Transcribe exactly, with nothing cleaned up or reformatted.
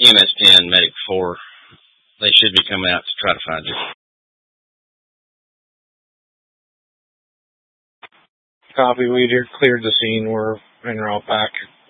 E M S ten, Medic four. They should be coming out to try to find you. Copy. We cleared the scene. We're en route back.